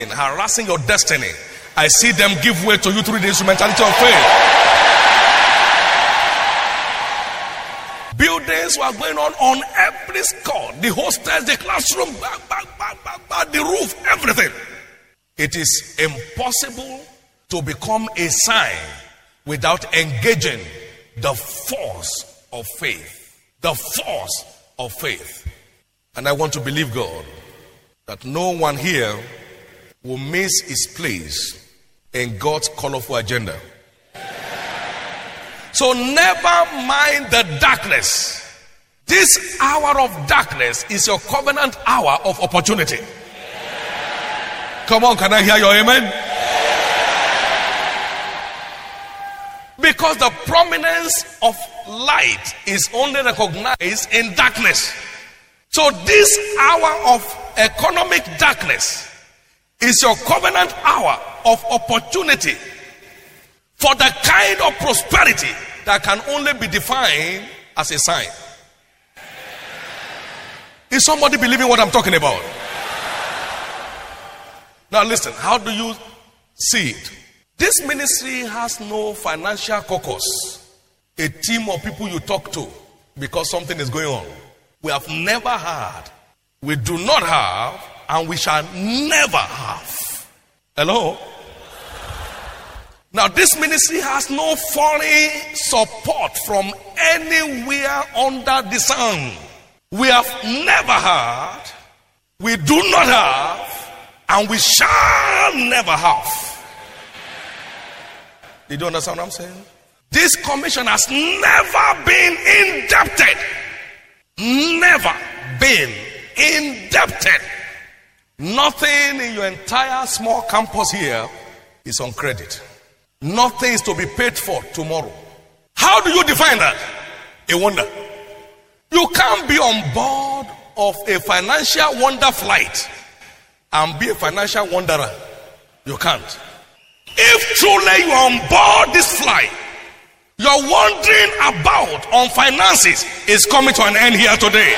harassing your destiny, I see them give way to you through the instrumentality of faith. Buildings were going on every score. The hostels, the classroom, the roof, everything. It is impossible to become a sign without engaging the force of faith. The force of faith. And I want to believe God that no one here will miss his place in God's colorful agenda. So never mind the darkness. This hour of darkness is your covenant hour of opportunity. Come on, can I hear your amen? Because the prominence of light is only recognized in darkness. So this hour of economic darkness is your covenant hour of opportunity for the kind of prosperity that can only be defined as a sign. Is somebody believing what I'm talking about? Now listen, how do you see it? This ministry has no financial caucus, a team of people you talk to because something is going on. We have never had, we do not have, and we shall never have. Hello? Now this ministry has no foreign support from anywhere under the sun. We have never had, we do not have, and we shall never have. Did you understand what I'm saying? This commission has never been indebted. Never been indebted. Nothing in your entire small campus here is on credit. Nothing is to be paid for tomorrow. How do you define that? A wonder. You can't be on board of a financial wonder flight and be a financial wanderer. You can't. If truly you are on board this flight, your wandering about on finances is coming to an end here today.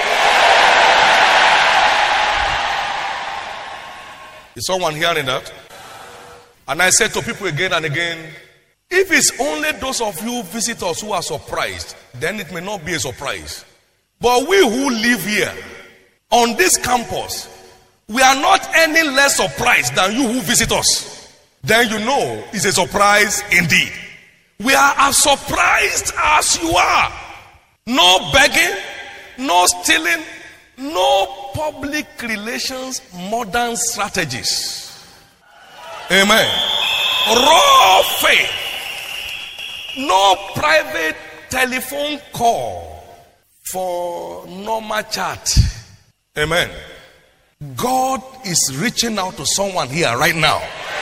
Is someone hearing that? And I said to people again and again, if it's only those of you visitors who are surprised, then it may not be a surprise. But we who live here on this campus, we are not any less surprised than you who visit us. Then you know it's a surprise indeed. We are as surprised as you are. No begging, no stealing, no public relations modern strategies. Amen. Raw faith. No private telephone call for normal chat. Amen. God is reaching out to someone here right now.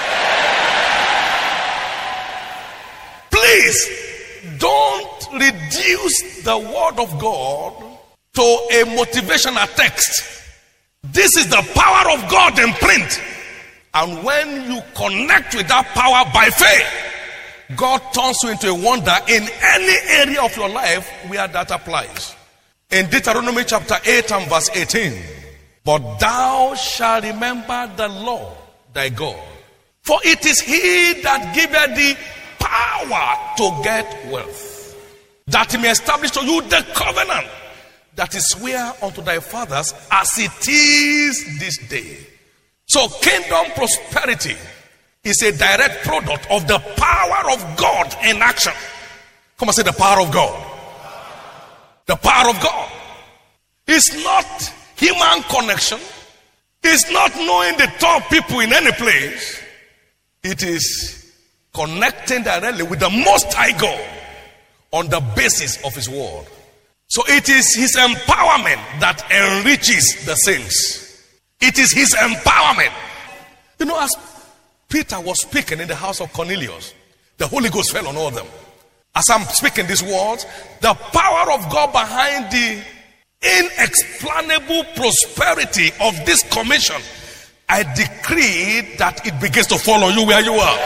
Please don't reduce the word of God to a motivational text. This is the power of God in print. And when you connect with that power by faith, God turns you into a wonder in any area of your life where that applies. In Deuteronomy chapter 8 and verse 18, but thou shalt remember the Lord thy God, for it is he that giveth thee power to get wealth, that he may establish to you the covenant that is swear unto thy fathers as it is this day. So kingdom prosperity is a direct product of the power of God in action. Come on, say the power of God. The power of God. It's not human connection. It's not knowing the top people in any place. It is connecting directly with the Most High God on the basis of his word. So it is his empowerment that enriches the saints. It is his empowerment. You know, as Peter was speaking in the house of Cornelius, the Holy Ghost fell on all of them. As I'm speaking these words, the power of God behind the inexplainable prosperity of this commission, I decree that it begins to fall on you where you are.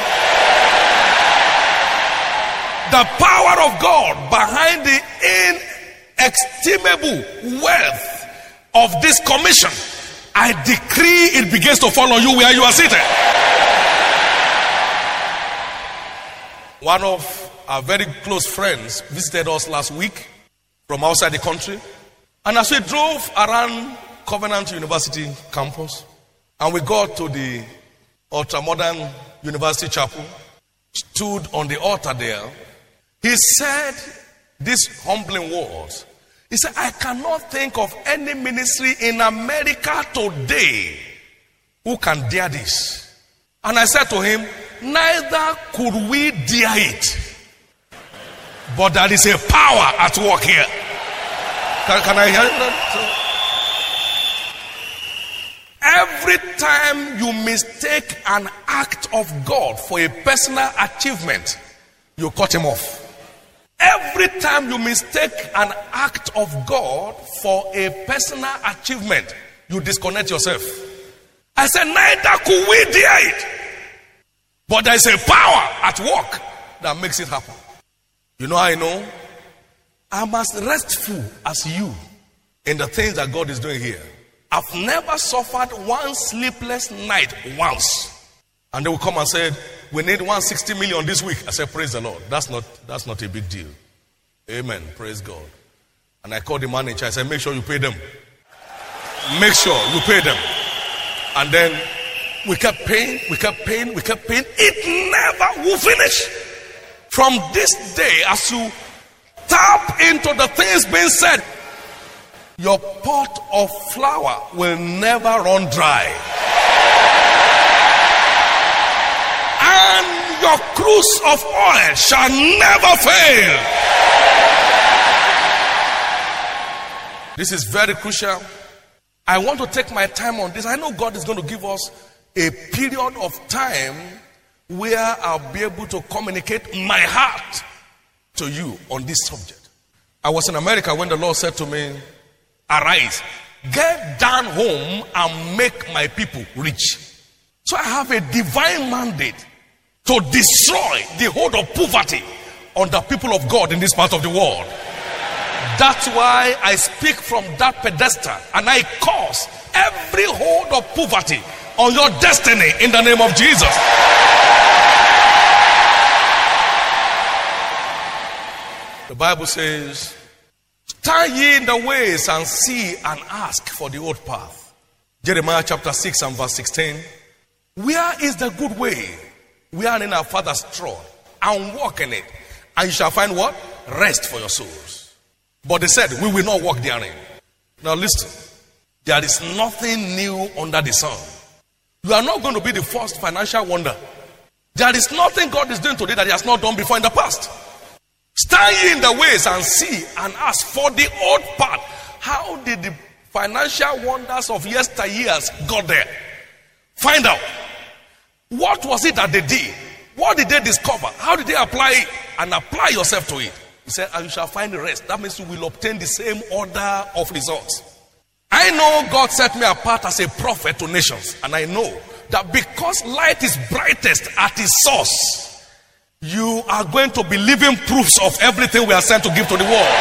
The power of God behind the inestimable wealth of this commission, I decree it begins to fall on you where you are seated. One of our very close friends visited us last week from outside the country. And as we drove around Covenant University campus, and we got to the ultra-modern University Chapel, stood on the altar there, he said these humbling words. He said, I cannot think of any ministry in America today who can dare this. And I said to him, neither could we dare it. But there is a power at work here. Can I hear that? Every time you mistake an act of God for a personal achievement, you cut him off. Every time you mistake an act of God for a personal achievement, you disconnect yourself. I said, neither could we dare it. But there is a power at work that makes it happen. You know how I know? I'm as restful as you in the things that God is doing here. I've never suffered one sleepless night once. And they will come and say, we need 160 million this week. I said, praise the Lord. That's not a big deal. Amen. Praise God. And I called the manager. I said, make sure you pay them. Make sure you pay them. And then we kept paying. It never will finish. From this day, as you tap into the things being said, your pot of flour will never run dry. And your cruse of oil shall never fail. This is very crucial. I want to take my time on this. I know God is going to give us a period of time where I'll be able to communicate my heart to you on this subject. I was in America when the Lord said to me, arise, get down home and make my people rich. So I have a divine mandate to destroy the hold of poverty on the people of God in this part of the world. That's why I speak from that pedestal and I curse every hold of poverty on your destiny in the name of Jesus. The Bible says, stand ye in the ways and see and ask for the old path. Jeremiah chapter 6 and verse 16. Where is the good way? We are in our Father's throne and walk in it. And you shall find what? Rest for your souls. But they said, we will not walk therein. Now listen. There is nothing new under the sun. You are not going to be the first financial wonder. There is nothing God is doing today that he has not done before in the past. Stand ye in the ways and see and ask for the old path. How did the financial wonders of yesteryears got there? Find out. What was it that they did? What did they discover? How did they apply it? And apply yourself to it. He said, and you shall find the rest. That means you will obtain the same order of results. I know God set me apart as a prophet to nations. And I know that because light is brightest at its source, you are going to be living proofs of everything we are sent to give to the world.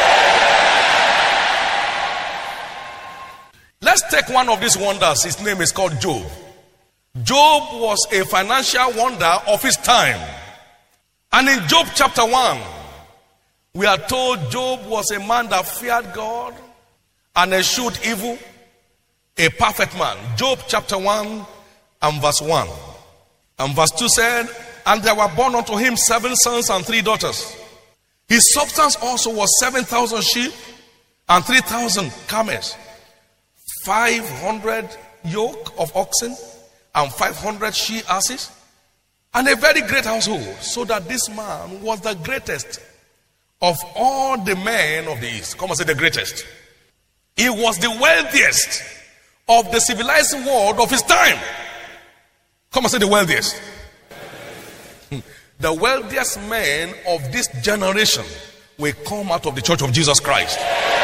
Let's take one of these wonders. His name is called Job. Job was a financial wonder of his time. And in Job chapter 1, we are told Job was a man that feared God and eschewed evil, a perfect man. Job chapter 1 and verse 1. And verse 2 said, and there were born unto him 7 sons and 3 daughters. His substance also was 7,000 sheep and 3,000 camels, 500 yoke of oxen and 500 she asses, and a very great household, so that this man was the greatest of all the men of the East. Come and say the greatest. He was the wealthiest of the civilized world of his time. Come and say the wealthiest. The wealthiest men of this generation will come out of the church of Jesus Christ.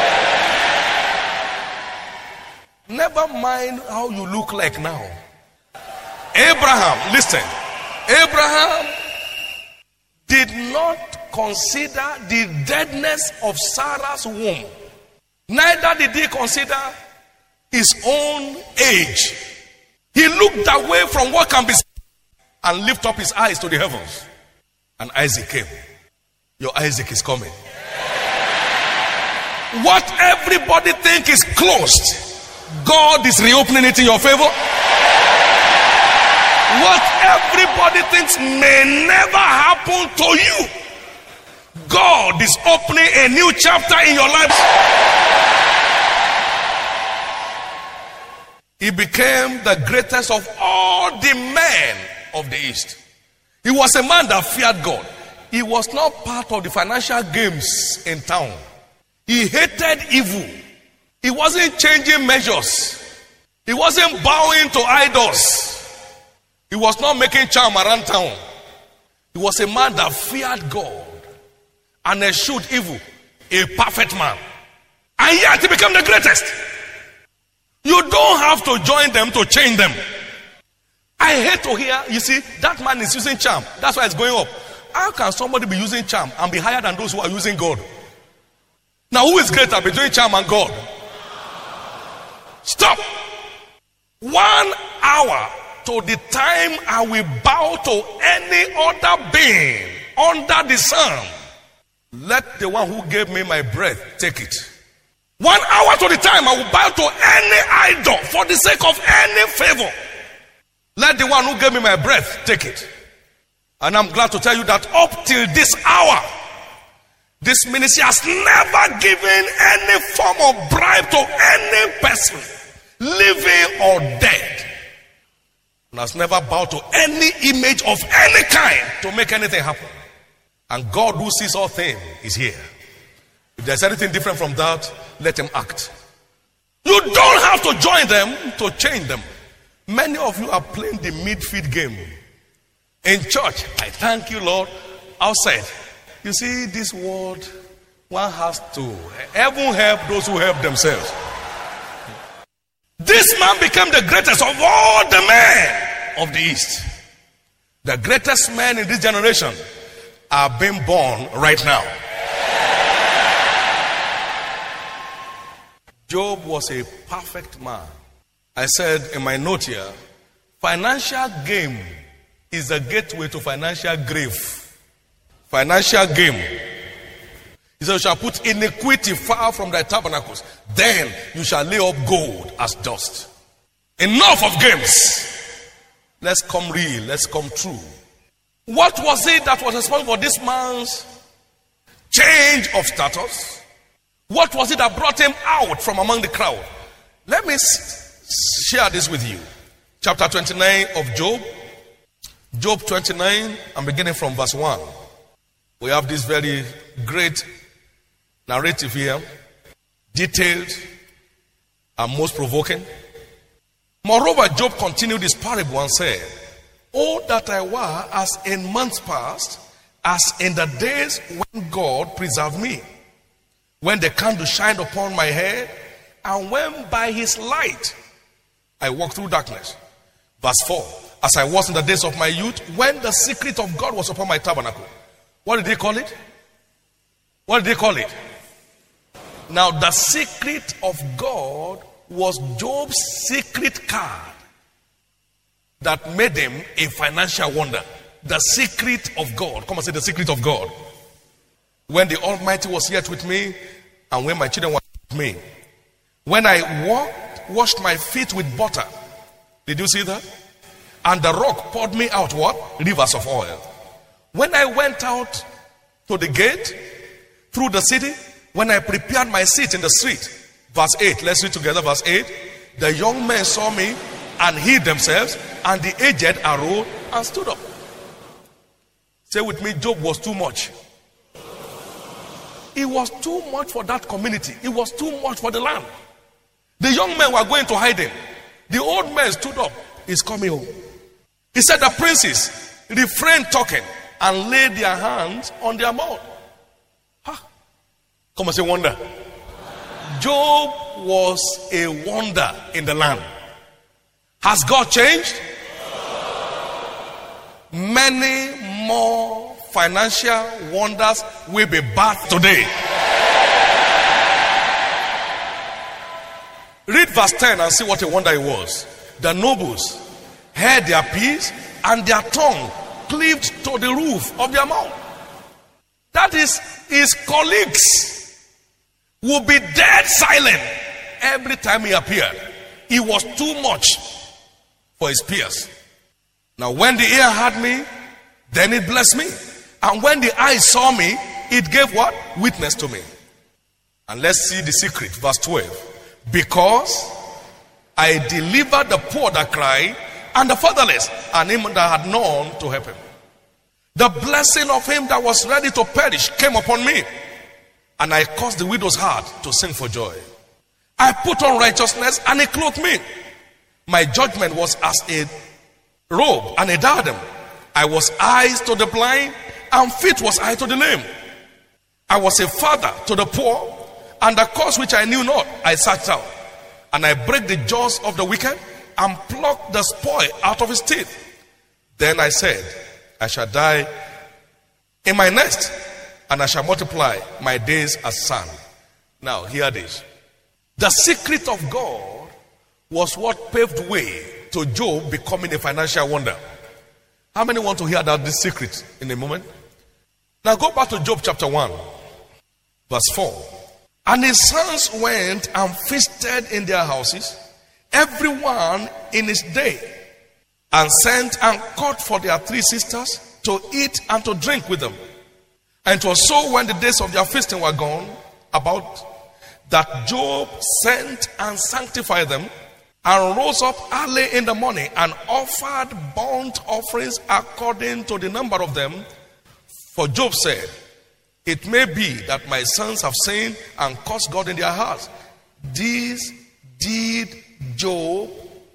Never mind how you look like now. Abraham, listen. Abraham did not consider the deadness of Sarah's womb. Neither did he consider his own age. He looked away from what can be seen and lifted up his eyes to the heavens. And Isaac came. Your Isaac is coming. What everybody think is closed, God is reopening it in your favor. What everybody thinks may never happen to you, God is opening a new chapter in your life. He became the greatest of all the men of the East. He was a man that feared God. He was not part of the financial games in town. He hated evil. He wasn't changing measures. He wasn't bowing to idols. He was not making charm around town. He was a man that feared God and eschewed evil. A perfect man. And yet he became the greatest. You don't have to join them to change them. I hate to hear, you see, that man is using charm. That's why it's going up. How can somebody be using charm and be higher than those who are using God? Now who is greater between charm and God? Stop. 1 hour to the time I will bow to any other being under the sun. Let the one who gave me my breath take it. 1 hour to the time I will bow to any idol for the sake of any favor. Let the one who gave me my breath take it. And I'm glad to tell you that up till this hour, this ministry has never given any form of bribe to any person, living or dead. And has never bowed to any image of any kind to make anything happen. And God who sees all things is here. If there's anything different from that, let him act. You don't have to join them to change them. Many of you are playing the midfield game. In church, I thank you, Lord. Outside, you see this world, one has to heaven help those who help themselves. This man became the greatest of all the men of the East. The greatest men in this generation are being born right now. Job was a perfect man. I said in my note here, financial gain is the gateway to financial grave. Financial gain. He said, you shall put iniquity far from thy tabernacles. Then you shall lay up gold as dust. Enough of games. Let's come real. Let's come true. What was it that was responsible for this man's change of status? What was it that brought him out from among the crowd? Let me share this with you. Chapter 29 of Job. Job 29, I'm beginning from verse 1. We have this very great narrative here. Detailed and most provoking. Moreover, Job continued his parable and said, "Oh, that I were as in months past, as in the days when God preserved me, when the candle shined upon my head, and when by his light I walked through darkness." Verse 4, as I was in the days of my youth, when the secret of God was upon my tabernacle. What did they call it? What did they call it? Now, the secret of God was Job's secret card that made him a financial wonder. The secret of God. Come and say the secret of God. When the Almighty was yet with me, and when my children were with me. When I washed my feet with butter. Did you see that? And the rock poured me out what? Rivers of oil. When I went out to the gate, through the city, when I prepared my seat in the street. Verse 8, let's read together verse 8. The young men saw me and hid themselves, and the aged arose and stood up. Say with me, Job was too much. It was too much for that community. It was too much for the land. The young men were going to hide him. The old man stood up. He's coming home. He said the princes refrained talking and laid their hands on their mouth. Come and say wonder. Job was a wonder in the land. Has God changed? Many more financial wonders will be birthed today. Read verse 10 and see what a wonder it was. The nobles held their peace and their tongue cleaved to the roof of their mouth. That is, his colleagues would be dead silent every time he appeared. It was too much for his peers. Now when the ear heard me, then it blessed me. And when the eye saw me, it gave what? Witness to me. And let's see the secret, verse 12. Because I delivered the poor that cried, and the fatherless, and him that had none to help him. The blessing of him that was ready to perish came upon me, and I caused the widow's heart to sing for joy. I put on righteousness, and he clothed me. My judgment was as a robe and a diadem. I was eyes to the blind, and feet was I to the lame. I was a father to the poor, and the cause which I knew not, I searched out. And I break the jaws of the wicked, and pluck the spoil out of his teeth. Then I said, I shall die in my nest, and I shall multiply my days as sand. Now, hear this. The secret of God was what paved way to Job becoming a financial wonder. How many want to hear that this secret in a moment? Now go back to Job chapter 1, verse 4. And his sons went and feasted in their houses, everyone in his day, and sent and caught for their 3 sisters to eat and to drink with them. And it was so when the days of their feasting were gone about, that Job sent and sanctified them, and rose up early in the morning, and offered burnt offerings according to the number of them. For Job said, it may be that my sons have sinned and cursed God in their hearts. This did Job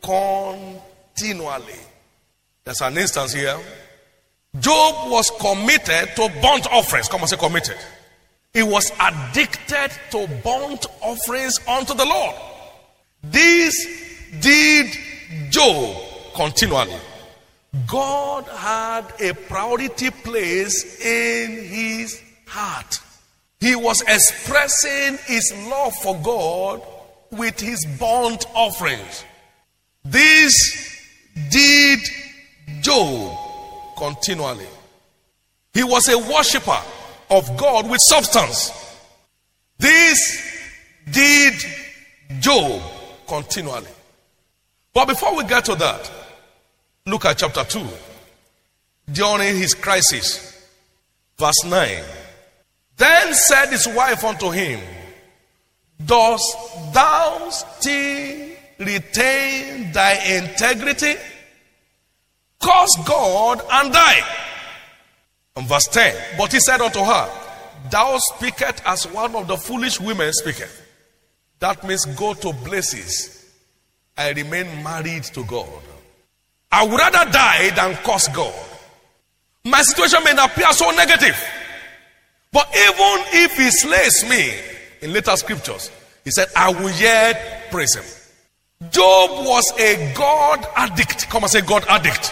continually. There's an instance here. Job was committed to burnt offerings. Come on, say committed. He was addicted to burnt offerings unto the Lord. This did Job continually. God had a priority place in his heart. He was expressing his love for God with his burnt offerings. This did Job continually. He was a worshiper of God with substance. This did Job continually. But before we get to that, look at chapter 2. During his crisis, verse 9. Then said his wife unto him, dost thou still retain thy integrity? Curse God and die. And verse 10. But he said unto her, thou speakest as one of the foolish women speaketh. That means go to places. I remain married to God. I would rather die than curse God. My situation may appear so negative, but even if he slays me, in later scriptures, he said, I will yet praise him. Job was a God addict. Come and say God addict.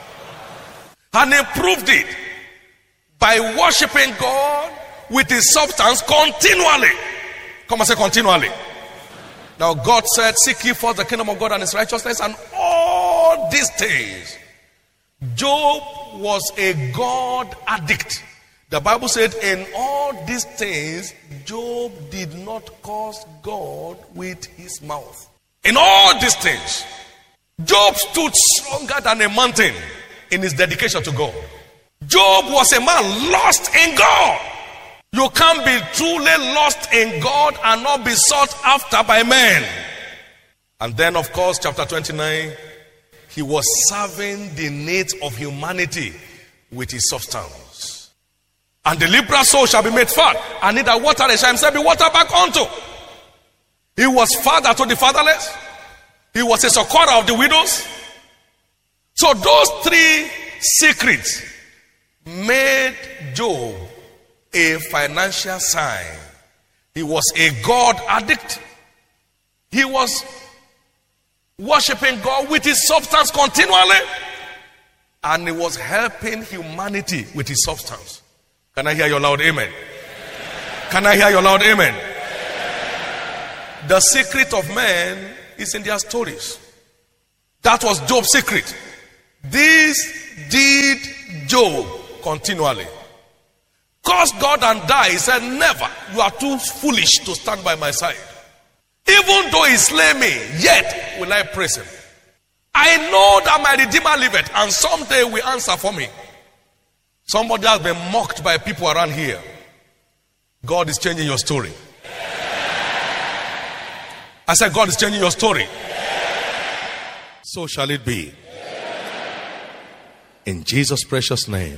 And he proved it by worshiping God with his substance continually. Come and say continually. Now God said, seek ye first the kingdom of God and his righteousness, and all these things. Job was a God addict. The Bible said, in all these things, Job did not curse God with his mouth. In all these things, Job stood stronger than a mountain in his dedication to God. Job was a man lost in God. You can't be truly lost in God and not be sought after by men. And then, of course, chapter 29, he was serving the needs of humanity with his substance. And the liberal soul shall be made fat, and he that watereth shall himself be watered back unto. He was father to the fatherless. He was a succorer of the widows. So those 3 secrets made Job a financial sign. He was a God addict. He was worshiping God with his substance continually, and he was helping humanity with his substance. Can I hear your loud amen? Can I hear your loud amen? The secret of man is in their stories. That was Job's secret. This did Job continually. Cursed God and die. He said, never. You are too foolish to stand by my side. Even though he slay me, yet will I praise him. I know that my Redeemer liveth, and someday will answer for me. Somebody has been mocked by people around here. God is changing your story. I said, God is changing your story. So shall it be. In Jesus' precious name.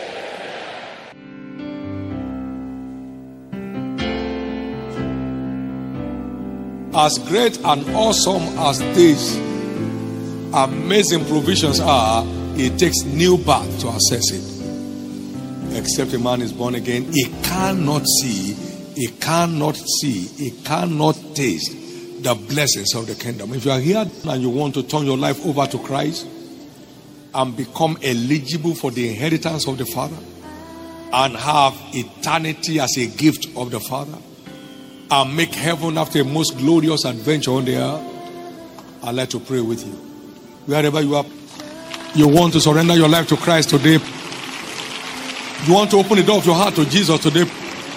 As great and awesome as these amazing provisions are, it takes new birth to access it. Except a man is born again, he cannot see, he cannot taste the blessings of the kingdom. If you are here and you want to turn your life over to Christ and become eligible for the inheritance of the Father and have eternity as a gift of the Father and make heaven after a most glorious adventure on the earth, I'd like to pray with you. Wherever you are, you want to surrender your life to Christ today. You want to open the door of your heart to Jesus today.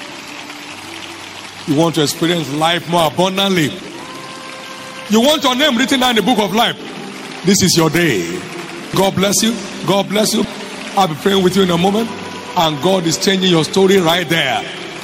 You want to experience life more abundantly. You want your name written down in the book of life. This is your day. God bless you. God bless you. I'll be praying with you in a moment. And God is changing your story right there.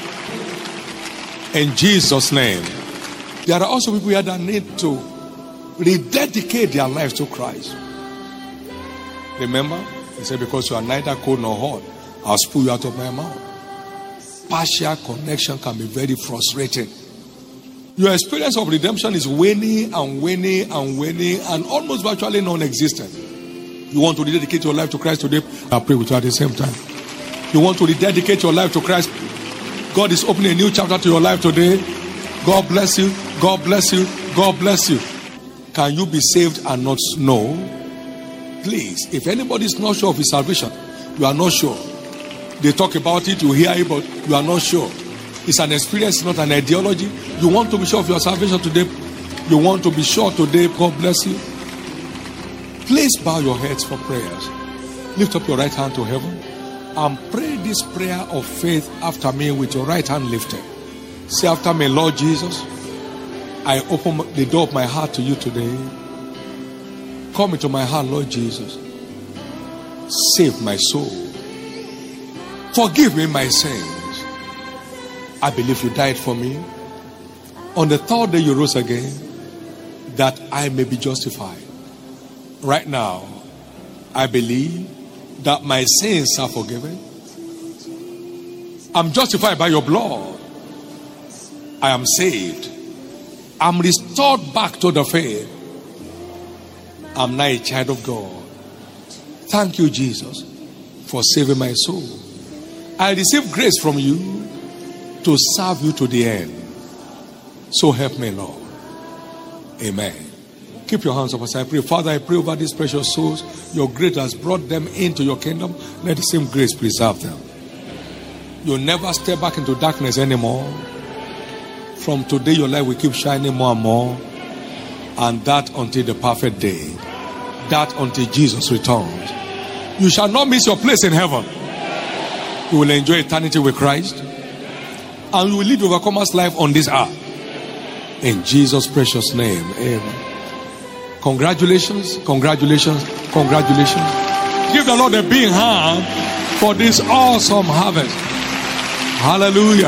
In Jesus' name. There are also people here that need to rededicate their lives to Christ. Remember, he said, because you are neither cold nor hot, I'll spew you out of my mouth. Partial connection can be very frustrating. Your experience of redemption is waning and waning and waning and almost virtually non-existent. You want to rededicate your life to Christ today? I'll pray with you at the same time. You want to rededicate your life to Christ? God is opening a new chapter to your life today. God bless you. God bless you. God bless you. Can you be saved and not know? Please, if anybody is not sure of his salvation, you are not sure. They talk about it, you hear it, but you are not sure. It's an experience, not an ideology. You want to be sure of your salvation today. You want to be sure today. God bless you. Please bow your heads for prayers. Lift up your right hand to heaven and pray this prayer of faith after me with your right hand lifted. Say after me, Lord Jesus, I open the door of my heart to you today. Come into my heart, Lord Jesus. Save my soul. Forgive me my sins. I believe you died for me. On the third day you rose again, that I may be justified. Right now, I believe that my sins are forgiven. I'm justified by your blood. I am saved. I'm restored back to the faith. I'm now a child of God. Thank you, Jesus, for saving my soul. I receive grace from you to serve you to the end. So help me, Lord. Amen. Keep your hands up as I pray. Father, I pray over these precious souls. Your grace has brought them into your kingdom. Let the same grace preserve them. You'll never step back into darkness anymore. From today, your light will keep shining more and more. And that until the perfect day. That until Jesus returns. You shall not miss your place in heaven. You will enjoy eternity with Christ. And you will live overcomer's life on this earth. In Jesus' precious name. Amen. Congratulations, congratulations, congratulations. Give the Lord a big hand for this awesome harvest. Hallelujah.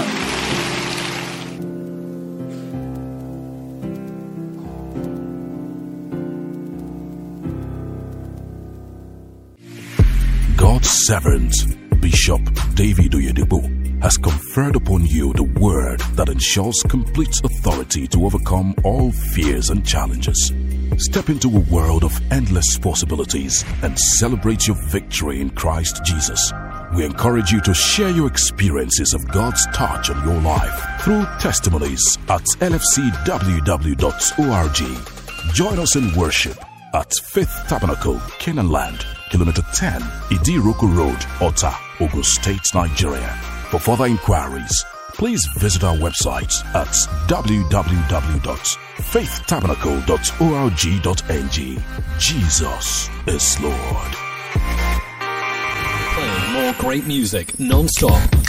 God's servant, Bishop David Oyedepo, has conferred upon you the word that ensures complete authority to overcome all fears and challenges. Step into a world of endless possibilities and celebrate your victory in Christ Jesus. We encourage you to share your experiences of God's touch on your life through testimonies at lfcww.org. Join us in worship at Faith Tabernacle, Canaan Land, Kilometer 10, Idiroko Road, Ota, Ogun State, Nigeria. For further inquiries, please visit our website at www.faithtabernacle.org.ng. Jesus is Lord. Playing more great music non-stop.